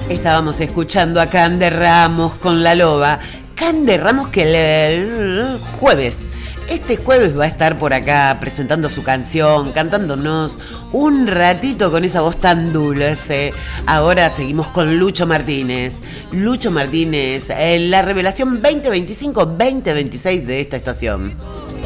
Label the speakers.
Speaker 1: Estábamos escuchando a Cande Ramos con La Loba. Cande Ramos que el jueves, este jueves va a estar por acá presentando su canción, cantándonos un ratito con esa voz tan dulce. Ahora seguimos con Lucho Martínez. Lucho Martínez, la revelación 2025-2026 de esta estación.